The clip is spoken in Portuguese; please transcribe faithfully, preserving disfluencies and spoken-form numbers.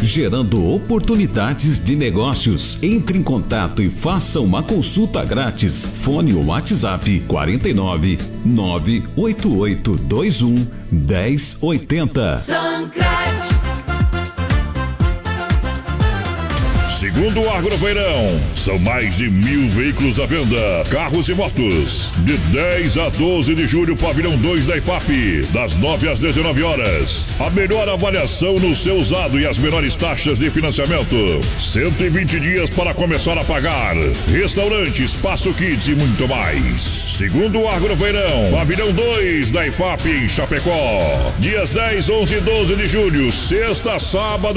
gerando oportunidades de negócios. Entre em contato e faça uma consulta grátis. Fone ou WhatsApp quarenta e nove, nove oito oito dois um, dez oitenta. Sancred. Segundo o Agrofeirão, são mais de mil veículos à venda, carros e motos. De dez a doze de julho, pavilhão dois da I F A P, das nove às dezenove horas. A melhor avaliação no seu usado e as menores taxas de financiamento. cento e vinte dias para começar a pagar. Restaurante, espaço kids e muito mais. Segundo o Agrofeirão, pavilhão dois da I F A P em Chapecó. Dias dez, onze e doze de julho, sexta, sábado